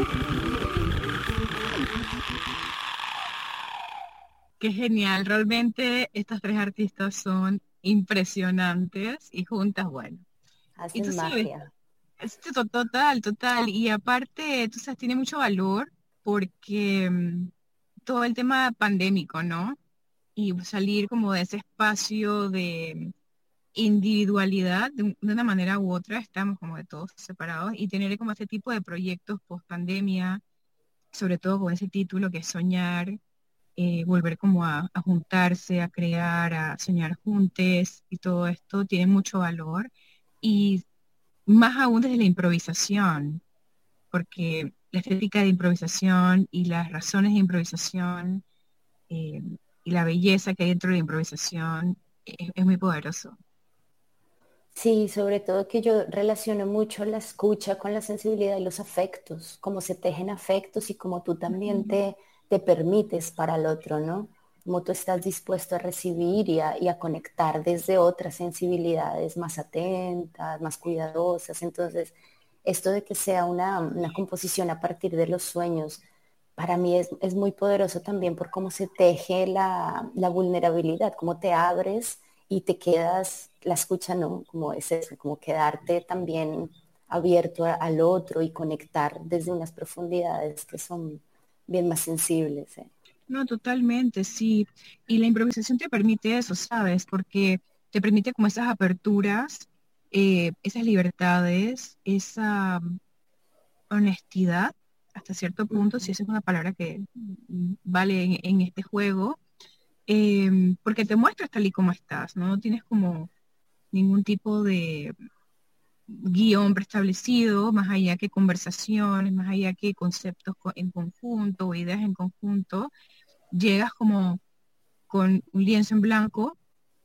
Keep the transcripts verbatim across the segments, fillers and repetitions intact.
Qué genial, realmente estas tres artistas son impresionantes y juntas, bueno. Y tú Hacen sabes, magia. es to- total, total. Y aparte, tú sabes, tiene mucho valor porque mm, todo el tema pandémico, ¿no? Y salir como de ese espacio de individualidad, de, un- de una manera u otra, estamos como de todos separados, y tener como este tipo de proyectos post pandemia, sobre todo con ese título que es Soñar, eh, volver como a, a juntarse, a crear, a soñar juntos, y todo esto tiene mucho valor. Y más aún desde la improvisación, porque la estética de improvisación y las razones de improvisación, eh, y la belleza que hay dentro de la improvisación es, es muy poderoso. Sí, sobre todo que yo relaciono mucho la escucha con la sensibilidad y los afectos, cómo se tejen afectos y cómo tú también Ujú. te, te permites para el otro, ¿no? Cómo tú estás dispuesto a recibir y a, y a conectar desde otras sensibilidades más atentas, más cuidadosas. Entonces, esto de que sea una, una composición a partir de los sueños, para mí es, es muy poderoso también por cómo se teje la, la vulnerabilidad, cómo te abres y te quedas, la escucha, ¿no? Como es eso, como quedarte también abierto a- al otro y conectar desde unas profundidades que son bien más sensibles. ¿Eh? No, totalmente, sí. Y la improvisación te permite eso, ¿sabes? Porque te permite como esas aperturas, eh, esas libertades, esa mm, honestidad, hasta cierto punto, si Ujú. esa es una palabra que mm, vale en, en este juego, em, porque te muestras tal y como estás, ¿no? No tienes como ningún tipo de guión preestablecido, más allá que conversaciones, más allá que conceptos co- en conjunto o ideas en conjunto, llegas como con un lienzo en blanco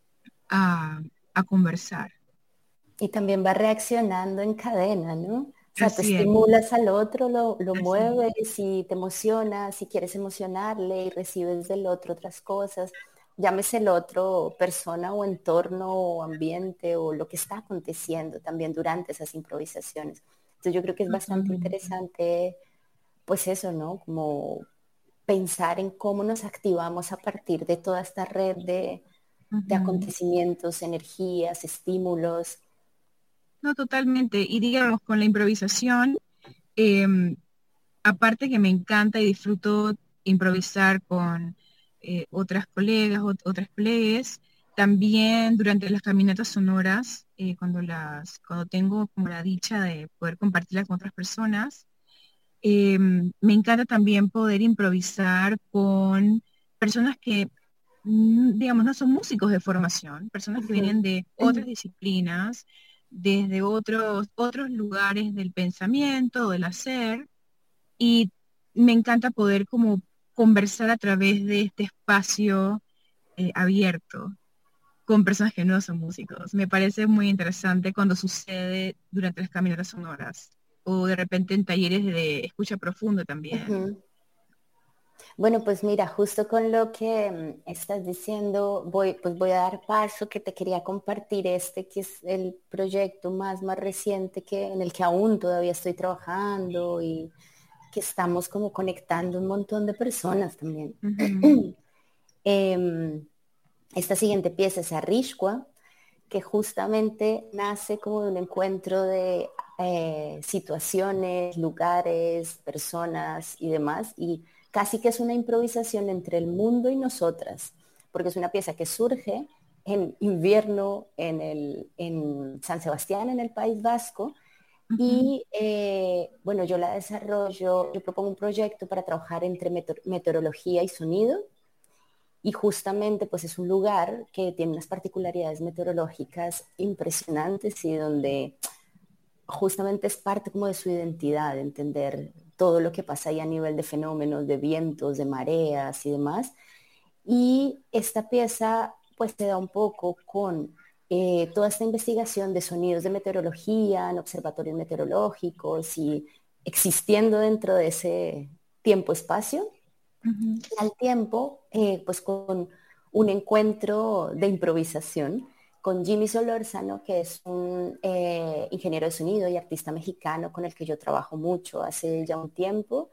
a, a conversar. Y también va reaccionando en cadena, ¿no? O sea, te Así es, estimulas al otro, lo, lo así es. mueves y te emocionas, si quieres emocionarle y recibes del otro otras cosas, llámese el otro persona o entorno o ambiente o lo que está aconteciendo también durante esas improvisaciones. Entonces yo creo que es bastante Totalmente. interesante, pues eso, ¿no? Como pensar en cómo nos activamos a partir de toda esta red de, de Ujú. acontecimientos, energías, estímulos. No, totalmente. Y digamos, con la improvisación, em, aparte que me encanta y disfruto improvisar con eh, otras colegas, ot- otras colegas, también durante las caminatas sonoras, eh, cuando las, cuando tengo como la dicha de poder compartirlas con otras personas, em, me encanta también poder improvisar con personas que, mm, digamos, no son músicos de formación, personas que Ujú. vienen de otras disciplinas, desde otros, otros lugares del pensamiento, del hacer, y me encanta poder como conversar a través de este espacio eh, abierto con personas que no son músicos. Me parece muy interesante cuando sucede durante las caminatas sonoras o de repente en talleres de escucha profunda también. Ujú. Bueno, pues mira, justo con lo que mm, estás diciendo, voy, pues voy a dar paso que te quería compartir este, que es el proyecto más, más reciente que, en el que aún todavía estoy trabajando y que estamos como conectando un montón de personas también. Ujú, Em, Esta siguiente pieza es Arishqua, que justamente nace como de un encuentro de eh, situaciones, lugares, personas y demás, y casi que es una improvisación entre el mundo y nosotras, porque es una pieza que surge en invierno en, el, en San Sebastián, en el País Vasco, ujú, y eh, bueno, yo la desarrollo, yo propongo un proyecto para trabajar entre meteor- meteorología y sonido, y justamente pues es un lugar que tiene unas particularidades meteorológicas impresionantes y donde justamente es parte como de su identidad, de entender todo lo que pasa ahí a nivel de fenómenos, de vientos, de mareas y demás. Y esta pieza pues te da un poco con eh, toda esta investigación de sonidos de meteorología en observatorios meteorológicos y existiendo dentro de ese tiempo-espacio ujú. al tiempo, eh, pues con un encuentro de improvisación con Jimmy Solórzano, que es un eh, ingeniero de sonido y artista mexicano con el que yo trabajo mucho hace ya un tiempo,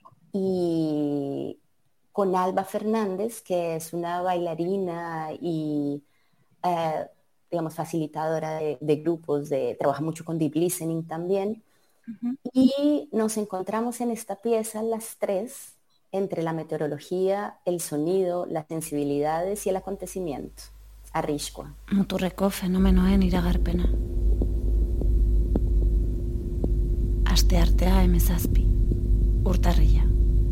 y con Alba Fernández, que es una bailarina y, eh, digamos, facilitadora de, de grupos, de, trabaja mucho con deep listening también. Uh-huh. Y nos encontramos en esta pieza las tres, entre la meteorología, el sonido, las sensibilidades y el acontecimiento. Arriskua. Muturreko fenomenoen iragarpena. Aste artea emezazpi. Urtarrila.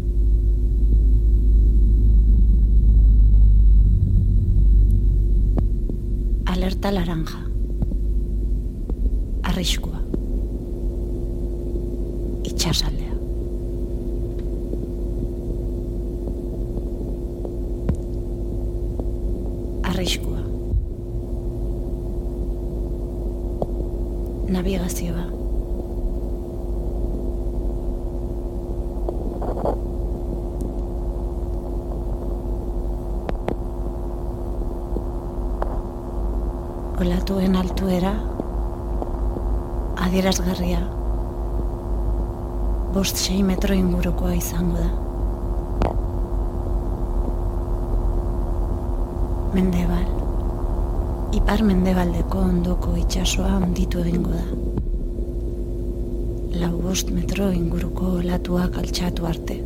Alerta laranja. Arriskua. Itxasaldea. Arriskua. Navigazioa. Olatuen altuera, adierazgarria, bost sei metro ingurukoa izango da. Mendebal, ipar mendebaldeko ondoko itsasoa handitu egingo da. Lau bost metro inguruko olatuak altxatu arte.